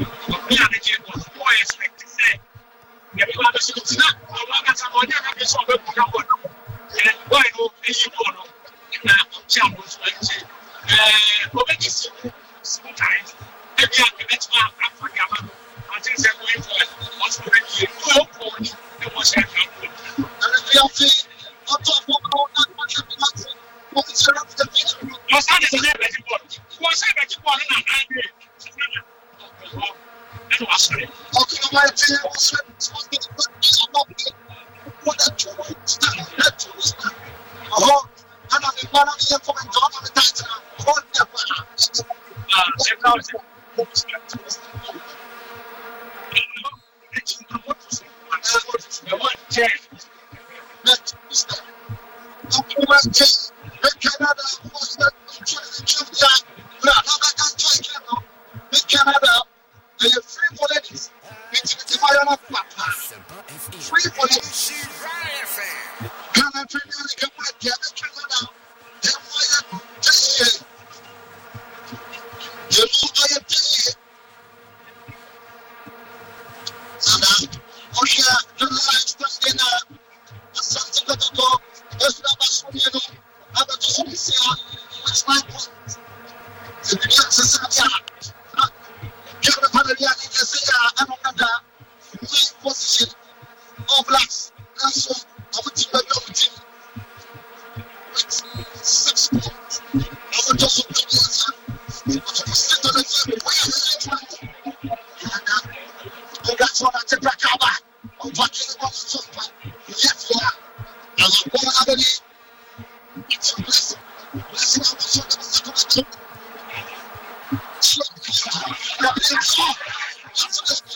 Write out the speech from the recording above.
Me and the kid was more expected. Yeah, we have a solution. I want to have a sort of and why no, you know, Champions League. Sometimes, every argument Africa, I think they're going for it. What's the way you go for it? And what's that? And if you see, on top of all that, what's the what's the picture? What's that? Is a name that you want? What's that you want? And what's it? Okay, my dear, what's it? What a joy! Oh, and I'm one of the from the title. Hold the Canada, free for ladies. Free for ladies. Canada Premier League Canada. You know I am telling Osha, the last in something that I go, that's not Basuniano, I'm a Tunisia, which my point. The Society, Kevin Panaria, and another main position of blacks, and so I would team a team with 6 points. I would also do this. That's what I take back out. I'm watching the monster. Yes, yeah. I love one other. It's a blessing. Blessing of the